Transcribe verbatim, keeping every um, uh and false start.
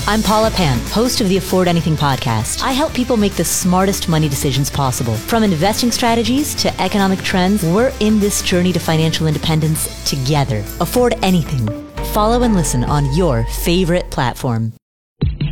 I'm Paula Pan, host of the Afford Anything podcast. I help people make the smartest money decisions possible. From investing strategies to economic trends, we're in this journey to financial independence together. Afford Anything. Follow and listen on your favorite platform.